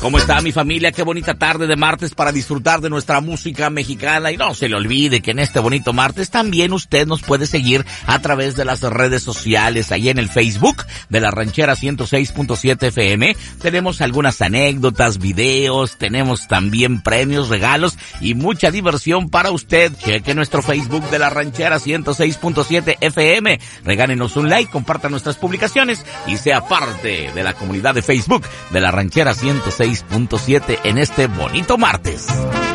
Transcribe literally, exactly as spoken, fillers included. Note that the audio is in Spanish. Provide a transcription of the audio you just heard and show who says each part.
Speaker 1: ¿Cómo está mi familia? Qué bonita tarde de martes para disfrutar de nuestra música mexicana. Y no se le olvide que en este bonito martes también usted nos puede seguir a través de las redes sociales. Ahí en el Facebook de La Ranchera ciento seis punto siete F M tenemos algunas anécdotas, videos, tenemos también premios, regalos y mucha diversión para usted. Cheque nuestro Facebook de La Ranchera ciento seis punto siete F M. Regálenos un like, comparta nuestras publicaciones y sea parte de la comunidad de Facebook de La Ranchera ciento seis punto siete en este bonito martes.